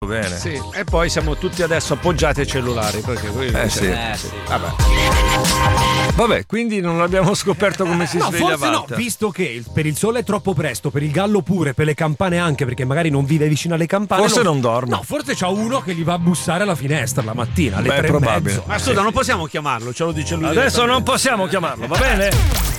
bene. Sì. E poi siamo tutti adesso appoggiati ai cellulari. Perché sì. Vabbè. Vabbè, quindi non abbiamo scoperto come si sveglia forse Walter. no, visto che per il sole è troppo presto, per il gallo pure, per le campane anche, perché magari non vive vicino alle campane. Forse non dorme. No, forse c'ha uno che gli va a bussare alla finestra la mattina alle 3:30. probabile. Ma scusa, non possiamo chiamarlo, ce lo dice lui. Adesso non possiamo chiamarlo, va bene?